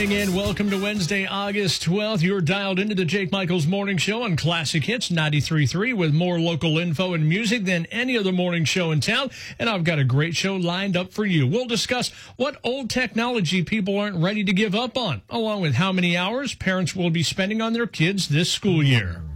morning and welcome to Wednesday, August 12th. You're dialed into the Jake Michaels Morning Show on Classic Hits 93.3 with more local info and music than any other morning show in town. And I've got a great show lined up for you. We'll discuss what old technology people aren't ready to give up on, along with how many hours parents will be spending on their kids this school year.